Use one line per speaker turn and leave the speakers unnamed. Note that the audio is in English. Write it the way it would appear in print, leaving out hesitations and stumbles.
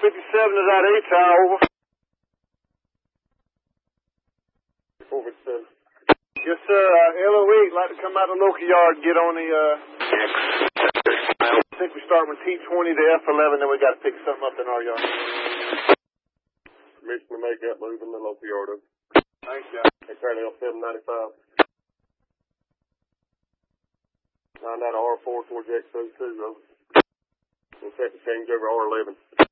57 is that A-tower, over.
457.
Yes, sir. LOE, like to come out of the local yard and get on the, I think we start with T20 to F11, then we got to pick something up in our yard.
Permission to make that move in the local yard.
Thanks, yeah.
Hey, currently on 795. 9 out of R4 towards X02, over. We'll set the change over R11.